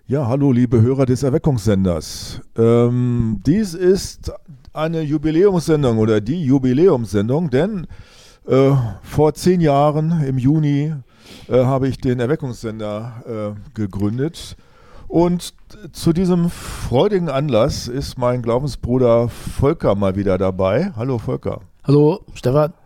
Ja, hallo liebe Hörer des Erweckungssenders. Dies ist eine Jubiläumssendung oder die Jubiläumssendung, denn vor 10 Jahren im Juni habe ich den Erweckungssender gegründet und zu diesem freudigen Anlass ist mein Glaubensbruder Volker mal wieder dabei. Hallo Volker. Hallo, Stefan.